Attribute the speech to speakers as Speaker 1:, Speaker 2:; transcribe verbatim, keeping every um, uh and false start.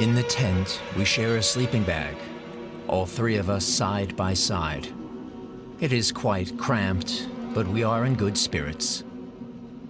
Speaker 1: In the tent, we share a sleeping bag, all three of us side by side. It is quite cramped, but we are in good spirits.